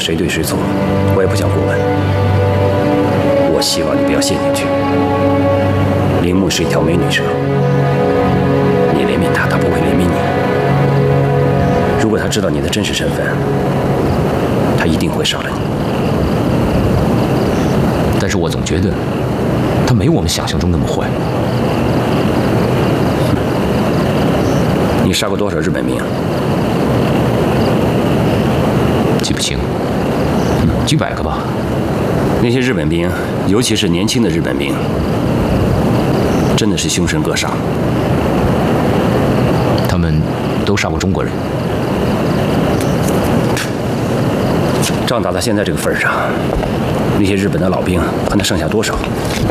谁对谁错，我也不想过问。我希望你不要陷进去。铃木是一条美女蛇，你怜悯她，她不会怜悯你。如果她知道你的真实身份，她一定会杀了你。 但是我总觉得她没我们想象中那么坏。 你杀过多少日本兵？ 记不清，几百个吧。 那些日本兵，尤其是年轻的日本兵，真的是凶神恶煞。 他们都杀过中国人。 仗打到现在这个份上，那些日本的老兵还能剩下多少？